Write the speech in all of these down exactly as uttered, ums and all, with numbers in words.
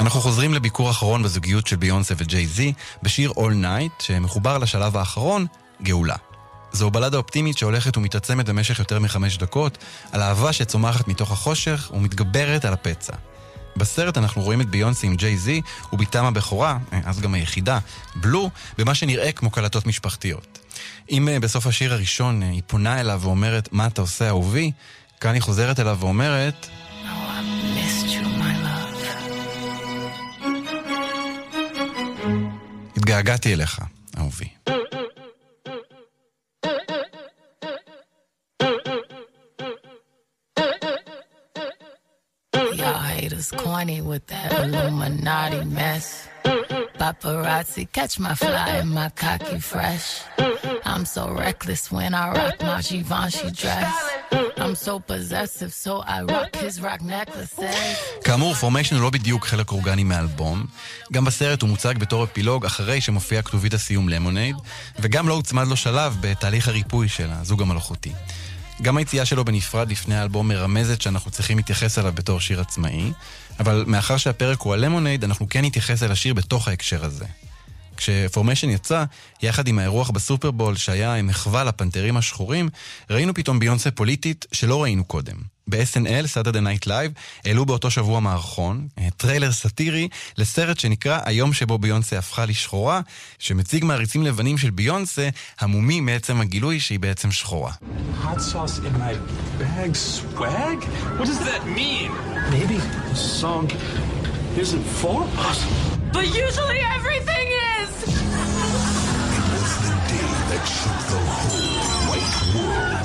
אנחנו חוזרים לביקור אחרון בזוגיות של ביונסה וג'יי-זי בשיר All Night, שמחובר לשלב האחרון, גאולה. זו בלדה אופטימית שהולכת ומתעצמת במשך יותר מחמש דקות, על אהבה שצומחת מתוך החושך ומתגברת על הפצע. בסרט אנחנו רואים את ביונסה עם ג'יי-זי וביתם הבכורה, אז גם היחידה, בלו, במה שנראה כמו קלטות משפחתיות. אם בסוף השיר הראשון היא פונה אליו ואומרת, מה אתה עושה אהובי? כאן היא חוזרת אליו ואומרת, התגעגעתי אליך, אהובי. Y'all haters corny with that Illuminati mess. Paparazzi catch my fly and my cocky fresh. I'm so reckless when I rock my Givenchy dress. I'm so possessive so I rock his rock necklaces. כאמור, פורמיישן הוא לא בדיוק חלק אורגני מהאלבום. גם בסרט הוא מוצג בתור אפילוג אחרי שמופיע כתובית הסיום למונייד, וגם לא הוצמד לו שלב בתהליך הריפוי של הזוג המלאכותי. גם היציאה שלו בנפרד לפני האלבום מרמזת שאנחנו צריכים להתייחס אליו בתור שיר עצמאי, אבל מאחר שהפרק הוא הלמונייד, אנחנו כן נתייחס אל השיר בתוך ההקשר הזה. כשפורמיישן יצא, יחד עם האירוח בסופרבול שהיה מחווה לפנתרים השחורים, ראינו פתאום ביונסה פוליטית שלא ראינו קודם. ב-אס אן אל, Saturday Night Live, העלו באותו שבוע מערכון, טריילר סאטירי לסרט שנקרא היום שבו ביונסה הפכה לשחורה, שמציג מעריצים לבנים של ביונסה, המומים מעצם הגילוי שהיא בעצם שחורה. Hot sauce in my bag swag? What does that mean? Maybe the song isn't for us. But usually everything is! It was the day that shook the whole white world.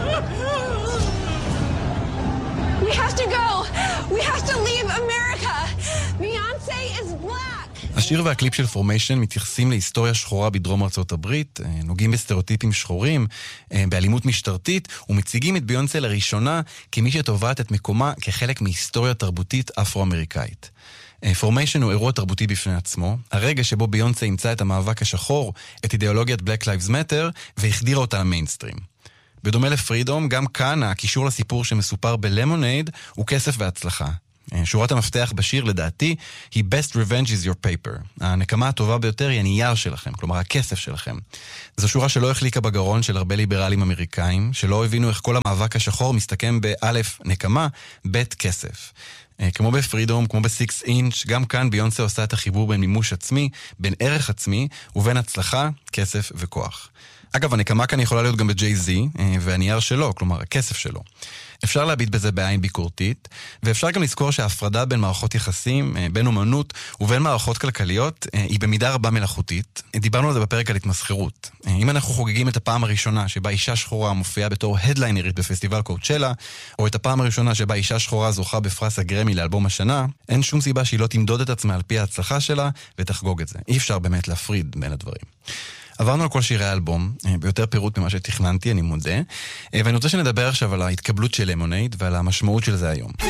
We have to go! We have to leave America! Beyonce is black! השיר והקליפ של פורמיישן מתייחסים להיסטוריה שחורה בדרום ארצות הברית, נוגעים בסטריאוטיפים שחורים, באלימות משטרתית, ומציגים את ביונסה לראשונה כמי שתובעת את מקומה כחלק מהיסטוריה תרבותית אפרו-אמריקאית. פורמיישן הוא אירוע תרבותי בפני עצמו, הרגע שבו ביונסה ימצא את המאבק השחור, את אידיאולוגיית Black Lives Matter, והחדירה אותה למיינסטרים. בדומה לפרידום, גם כאן הקישור לסיפור שמסופר בלמונייד הוא כסף והצלחה. שורת המפתח בשיר לדעתי היא Best Revenge is your paper. הנקמה הטובה ביותר היא הנייר שלכם, כלומר הכסף שלכם. זו שורה שלא החליקה בגרון של הרבה ליברלים אמריקאים, שלא הבינו איך כל המאבק השחור מסתכם באלף נקמה, בית כסף. כמו בפרידום, כמו בסיקס אינץ', גם כאן ביונסה עושה את החיבור בין מימוש עצמי, בין ערך עצמי ובין הצלחה, כסף וכוח. אגב, הנקמה כאן יכולה להיות גם בג'יי-זי, והנייר שלו, כלומר הכסף שלו. אפשר להביט בזה בעין ביקורתית, ואפשר גם לזכור שההפרדה בין מערכות יחסים, בין אומנות ובין מערכות כלכליות, היא במידה רבה מלאכותית. דיברנו על זה בפרק על התמסחרות. אם אנחנו חוגגים את הפעם הראשונה שבה אישה שחורה מופיעה בתור הדליינרית בפסטיבל קואוצ'לה, או את הפעם הראשונה שבה אישה שחורה זוכה בפרס הגרמי לאלבום השנה, אין שום סיבה שהיא לא תמדוד את עצמה על פי ההצלחה שלה ותחגוג את זה. אי אפשר באמת להפריד בין הדברים. עברנו על כל שירי האלבום, ביותר פירוט ממה שתכננתי, אני מודה, ואני רוצה שנדבר עכשיו על ההתקבלות של למונייד ועל המשמעות של זה היום.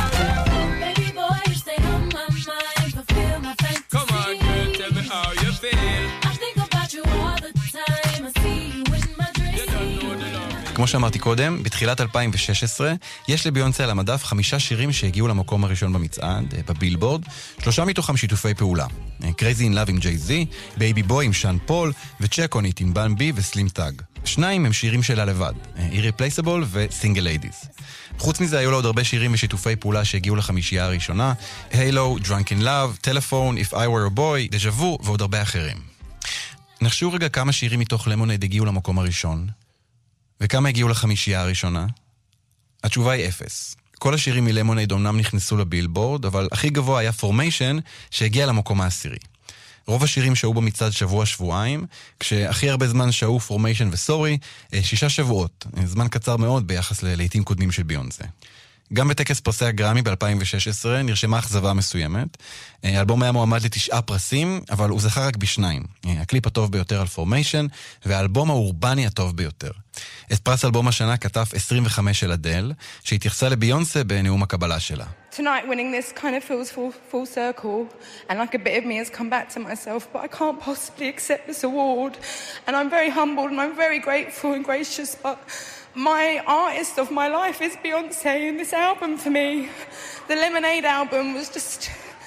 כמו שאמרתי קודם, בתחילת אלפיים ושש עשרה יש לביונסה על המדף חמישה שירים שהגיעו למקום הראשון במצעד, בבילבורד, שלושה מתוכם שיתופי פעולה. Crazy in Love עם ג'יי-זי, Baby Boy עם שאן פול, ו-Check on It עם בן בי וסלים טאג. שניים הם שירים שלה לבד, Irreplaceable ו-Single Ladies. חוץ מזה היו לה עוד הרבה שירים ושיתופי פעולה שהגיעו לחמישייה הראשונה, Halo, Drunk in Love, Telephone, If I Were a Boy, Deja Vu ועוד הרבה אחרים. נחשו רגע כמה שירים מתוך למונייד הגיעו למקום הראשון. וכמה הגיעו לחמישייה הראשונה? התשובה היא אפס. כל השירים מלמונייד אומנם נכנסו לבילבורד, אבל הכי גבוה היה פורמיישן שהגיע למקום העשירי. רוב השירים שהו במצעד שבוע-שבועיים, כשהכי הרבה זמן שהו פורמיישן וסורי, שישה שבועות, זמן קצר מאוד ביחס ללעיתים קודמים של ביונסה. גם בטקס פרסי הגרמי ב-אלפיים ושש עשרה נרשמה אכזבה מסוימת. האלבום היה מועמד לתשעה פרסים, אבל הוא זכה רק בשניים. הקליפ הטוב ביותר על פורמיישן, והאלבום האורבני הטוב ביותר. את פרס אלבום השנה כתב עשרים וחמש של אדל, שהתייחסה לביונסה בנאום הקבלה שלה. Tonight winning this kind of feels full, full circle, and like a bit of me has come back to myself, but I can't possibly accept this award. And I'm very humbled and I'm very grateful and gracious, but my artist of my life is Beyonce, and this album for me, the Lemonade album, was just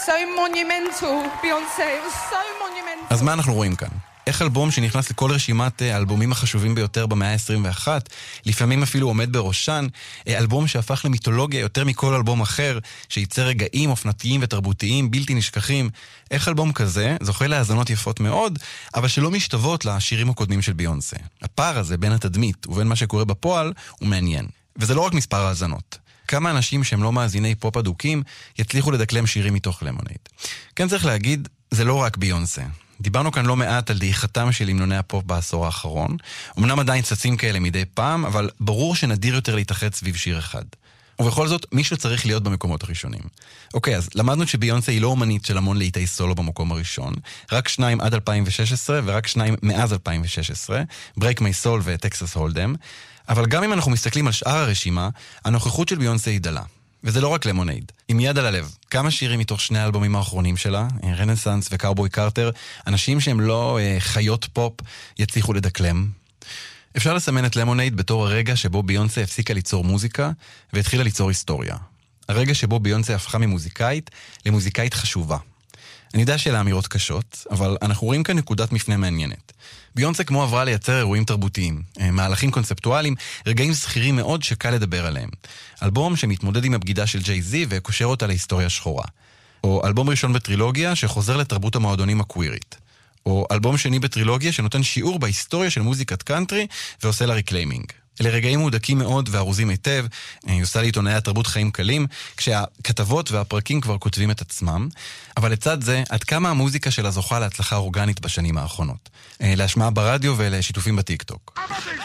so monumental, Beyonce. It was so monumental. אז מה אנחנו רואים כאן? איך אלבום שנכנס לכל רשימת האלבומים החשובים ביותר במאה ה-עשרים ואחת, לפעמים אפילו עומד בראשן, אלבום שהפך למיתולוגיה יותר מכל אלבום אחר, שייצר רגעים אופנתיים ותרבותיים בלתי נשכחים. איך אלבום כזה זוכה להאזנות יפות מאוד, אבל שלא משתוות לשירים הקודמים של ביונסה. הפער הזה בין התדמית ובין מה שקורה בפועל הוא מעניין. וזה לא רק מספר האזנות. כמה אנשים שהם לא מאזיני פופ אדוקים יצליחו לדקלם שירים מתוך למונייד. כן צריך להגיד, זה לא רק ביונסה. דיברנו כאן לא מעט על דעיכתם של המנוני הפופ בעשור האחרון. אמנם עדיין צצים כאלה מדי פעם, אבל ברור שנדיר יותר להתאחד סביב שיר אחד. ובכל זאת, מישהו צריך להיות במקומות הראשונים. אוקיי, אז למדנו שביונסה היא לא אומנית של המון לעיתי סולו במקום הראשון. רק שניים עד אלפיים ושש עשרה, ורק שניים מאז אלפיים ושש עשרה, Break My Soul וטקסס הולדם. אבל גם אם אנחנו מסתכלים על שאר הרשימה, הנוכחות של ביונסה היא דלה. וזה לא רק למונייד. עם יד על הלב, כמה שירים מתוך שני האלבומים האחרונים שלה, רנסנס וקאובוי קארטר, אנשים שהם לא אה, חיות פופ, יצליחו לדקלם. אפשר לסמן את למונייד בתור הרגע שבו ביונסה הפסיקה ליצור מוזיקה, והתחילה ליצור היסטוריה. הרגע שבו ביונסה הפכה ממוזיקאית למוזיקאית חשובה. אני יודע שאלה אמירות קשות, אבל אנחנו רואים כאן נקודת מפנה מעניינת. ביונסה כמו עברה לייצר אירועים תרבותיים, מהלכים קונספטואליים, רגעים סחירים מאוד שקל לדבר עליהם. אלבום שמתמודד עם הבגידה של ג'יי-זי וקושר אותה להיסטוריה שחורה. או אלבום ראשון בטרילוגיה שחוזר לתרבות המועדונים הקווירית. או אלבום שני בטרילוגיה שנותן שיעור בהיסטוריה של מוזיקת קאנטרי ועושה לה ריקליימינג. אלה רגעים מודקים מאוד וארוזים היטב, היא עושה לעיתונאי התרבות חיים קלים, כשהכתבות והפרקים כבר כותבים את עצמם, אבל לצד זה, עד כמה המוזיקה שלה זוכה להצלחה אורגנית בשנים האחרונות. להשמעה ברדיו ולשיתופים בטיקטוק.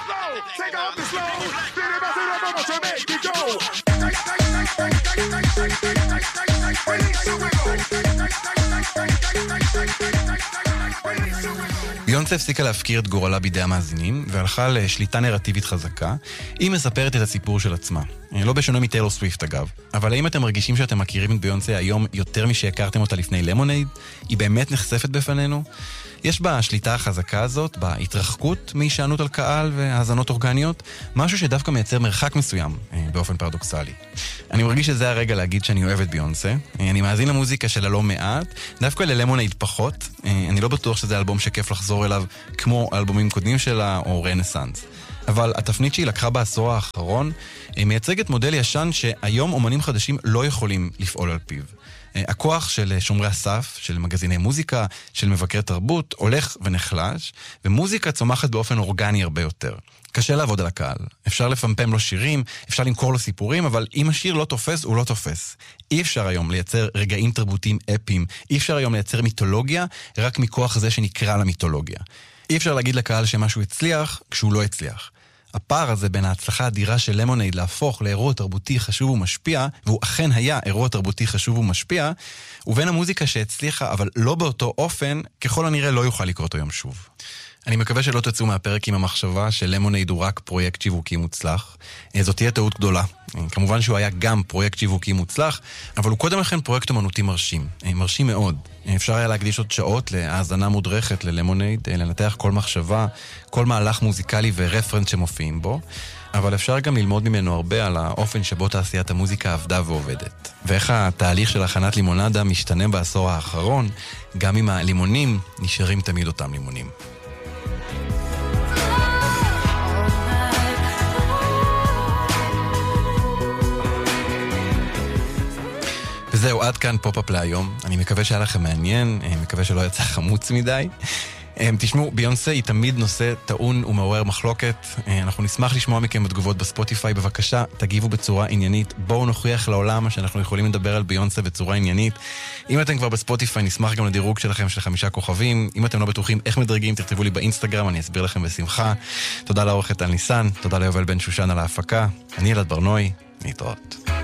ביונסה הפסיקה להפקיר את גורלה בידי המאזינים והלכה לשליטה נרטיבית חזקה. היא מספרת את הסיפור של עצמה. לא בשונה מטיילור סוויפט אגב. אבל האם אתם מרגישים שאתם מכירים את ביונסה היום יותר משהכרתם אותה לפני למונייד? היא באמת נחשפת בפנינו? יש בה השליטה החזקה הזאת, בהתרחקות מהישענות על קהל והאזנות אורגניות, משהו שדווקא מייצר מרחק מסוים, באופן פרדוקסלי. אני מרגיש שזה הרגע להגיד שאני אוהב את ביונסה. אני מאזין למוזיקה שלה לא מעט, דווקא ללמונייד פחות. אני לא בטוח שזה אלבום שכיף לחזור אליו כמו אלבומים קודמים שלה או רנסנס. אבל התפנית שהיא לקחה בעשור האחרון מייצגת מודל ישן שהיום אומנים חדשים לא יכולים לפעול על פיו. הכוח של שומרי הסף, של מגזיני מוזיקה, של מבקרי תרבות, הולך ונחלש, ומוזיקה צומחת באופן אורגני הרבה יותר. קשה לעבוד על הקהל. אפשר לפמפם לו שירים, אפשר למכור לו סיפורים, אבל אם השיר לא תופס, הוא לא תופס. אי אפשר היום לייצר רגעים תרבותיים אפיים, אי אפשר היום לייצר מיתולוגיה, רק מכוח זה שנקרא למיתולוגיה. אי אפשר להגיד לקהל שמשהו הצליח, כשהוא לא הצליח. הפער הזה בין ההצלחה האדירה של למונייד להפוך לאירוע תרבותי חשוב ומשפיע, והוא אכן היה אירוע תרבותי חשוב ומשפיע, ובין המוזיקה שהצליחה, אבל לא באותו אופן, ככל הנראה לא יוכל לקרות היום שוב. אני מקווה שלא תצאו מהפרק עם המחשבה שלמונייד הוא רק פרויקט שיווקי מוצלח. זאת תהיה טעות גדולה. כמובן שהוא היה גם פרויקט שיווקי מוצלח, אבל הוא קודם לכן פרויקט אמנותי מרשים. מרשים מאוד. אפשר היה להקדיש עוד שעות להאזנה מודרכת ללמונייד, לנתח כל מחשבה, כל מהלך מוזיקלי ורפרנס שמופיעים בו, אבל אפשר גם ללמוד ממנו הרבה על האופן שבו תעשיית המוזיקה עבדה ועובדת. ואיך התהליך של הכנת לימונדה משתנה בעשור האחרון, גם אם הלימונים נשארים תמיד אותם לימונים. וזהו, עד כאן פופ-אפ להיום. אני מקווה שהיה לכם מעניין, מקווה שלא יצא חמוץ מדי. תשמעו, ביונסה היא תמיד נושא טעון ומעורר מחלוקת. אנחנו נשמח לשמוע מכם בתגובות בספוטיפיי. בבקשה, תגיבו בצורה עניינית. בואו נוכיח לעולם שאנחנו יכולים לדבר על ביונסה בצורה עניינית. אם אתם כבר בספוטיפיי, נשמח גם לדירוג שלכם של חמישה כוכבים. אם אתם לא בטוחים איך מדרגים, תכתבו לי באינסטגרם, אני אסביר לכם בשמחה. תודה לעורכת על ניסן, תודה ליובל בן שושן על ההפקה. אני אלעד ברנועי, להתראות.